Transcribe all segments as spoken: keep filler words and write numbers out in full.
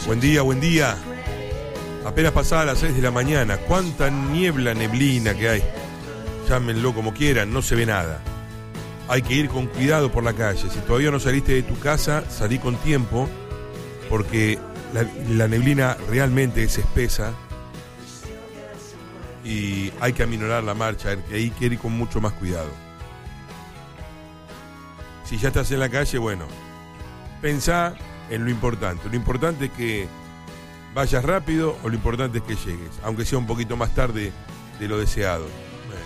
Buen día, buen día. Apenas pasadas las seis de la mañana. Cuánta niebla, neblina que hay. Llámenlo como quieran, no se ve nada. Hay que ir con cuidado por la calle. Si todavía no saliste de tu casa, salí con tiempo, porque la, la neblina realmente es espesa y hay que aminorar la marcha. Hay que ir con mucho más cuidado. Si ya estás en la calle, bueno, pensá en lo importante. Lo importante es que vayas rápido o lo importante es que llegues, aunque sea un poquito más tarde de lo deseado. Bueno.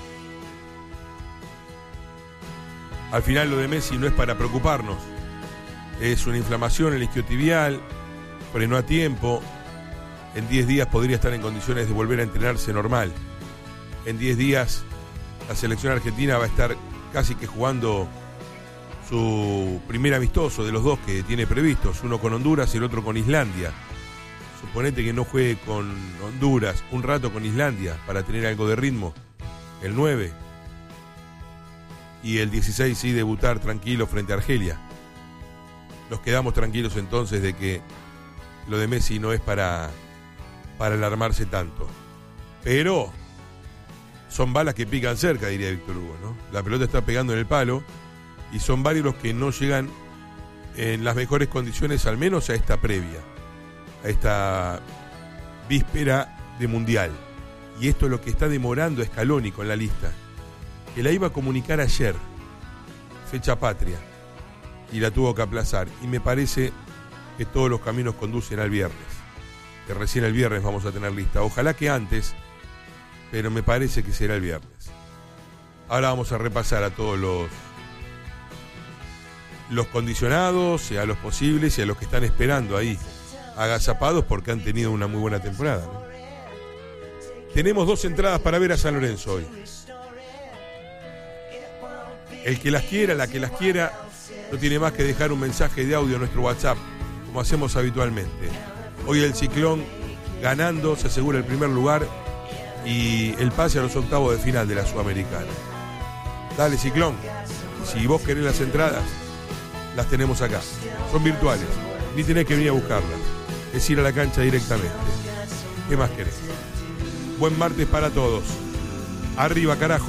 Al final lo de Messi no es para preocuparnos. Es una inflamación en el isquiotibial, frenó a tiempo. En diez días podría estar en condiciones de volver a entrenarse normal. En diez días la selección argentina va a estar casi que jugando su primer amistoso de los dos que tiene previstos, uno con Honduras y el otro con Islandia. Suponete que no juegue con Honduras, un rato con Islandia para tener algo de ritmo, el nueve, y el dieciséis sí debutar tranquilo frente a Argelia. Nos quedamos tranquilos entonces de que lo de Messi no es para, para alarmarse tanto. Pero son balas que pican cerca, diría Víctor Hugo, ¿no? La pelota está pegando en el palo y son varios los que no llegan en las mejores condiciones, al menos a esta previa, a esta víspera de Mundial. Y esto es lo que está demorando a Scaloni con la lista, que la iba a comunicar ayer, fecha patria, y la tuvo que aplazar. Y me parece que todos los caminos conducen al viernes, que recién el viernes vamos a tener lista. Ojalá que antes, pero me parece que será el viernes. Ahora vamos a repasar a todos los los condicionados, a los posibles y a los que están esperando ahí, agazapados porque han tenido una muy buena temporada, ¿no? Tenemos dos entradas para ver a San Lorenzo hoy. El que las quiera, la que las quiera, no tiene más que dejar un mensaje de audio a nuestro WhatsApp, como hacemos habitualmente. Hoy el Ciclón, ganando, se asegura el primer lugar y el pase a los octavos de final de la Sudamericana. Dale, Ciclón. Si vos querés las entradas, las tenemos acá. Son virtuales, ni tenés que venir a buscarlas. Es ir a la cancha directamente. ¿Qué más querés? Buen martes para todos. Arriba, carajo.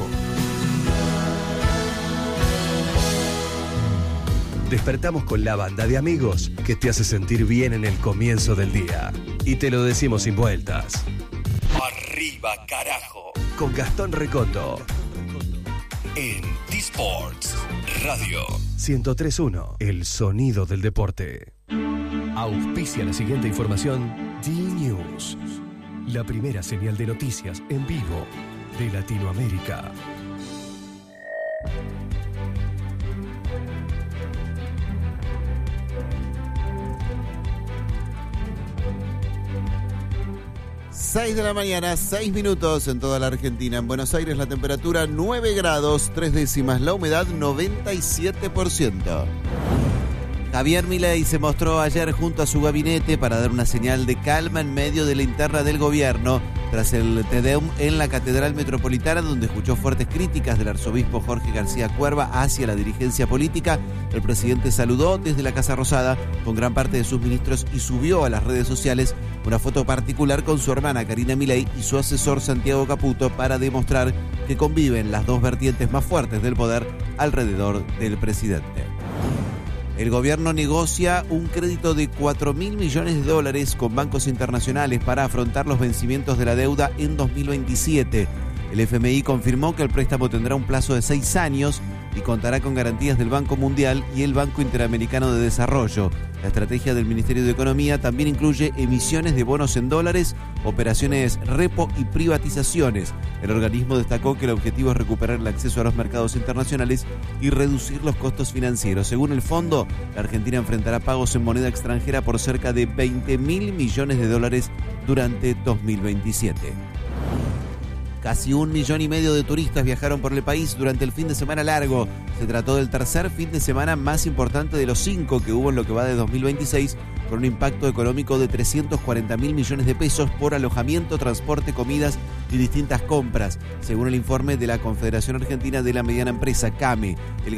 Despertamos con la banda de amigos que te hace sentir bien en el comienzo del día. Y te lo decimos sin vueltas. Arriba, carajo. Con Gastón Recoto. En T-Sports Radio ciento tres punto uno, el sonido del deporte. Auspicia la siguiente información. D-News, la primera señal de noticias en vivo de Latinoamérica. seis de la mañana, seis minutos en toda la Argentina. En Buenos Aires la temperatura nueve grados, tres décimas, la humedad noventa y siete por ciento. Javier Milei se mostró ayer junto a su gabinete para dar una señal de calma en medio de la interna del gobierno tras el Te Deum en la Catedral Metropolitana, donde escuchó fuertes críticas del arzobispo Jorge García Cuerva hacia la dirigencia política. El presidente saludó desde la Casa Rosada con gran parte de sus ministros y subió a las redes sociales una foto particular con su hermana Karina Milei y su asesor Santiago Caputo para demostrar que conviven las dos vertientes más fuertes del poder alrededor del presidente. El gobierno negocia un crédito de cuatro mil millones de dólares con bancos internacionales para afrontar los vencimientos de la deuda en dos mil veintisiete. El F M I confirmó que el préstamo tendrá un plazo de seis años y contará con garantías del Banco Mundial y el Banco Interamericano de Desarrollo. La estrategia del Ministerio de Economía también incluye emisiones de bonos en dólares, operaciones repo y privatizaciones. El organismo destacó que el objetivo es recuperar el acceso a los mercados internacionales y reducir los costos financieros. Según el fondo, la Argentina enfrentará pagos en moneda extranjera por cerca de veinte mil millones de dólares durante dos mil veintisiete. Casi un millón y medio de turistas viajaron por el país durante el fin de semana largo. Se trató del tercer fin de semana más importante de los cinco que hubo en lo que va de dos mil veintiséis, con un impacto económico de trescientos cuarenta mil millones de pesos por alojamiento, transporte, comidas y distintas compras, según el informe de la Confederación Argentina de la Mediana Empresa, CAME. El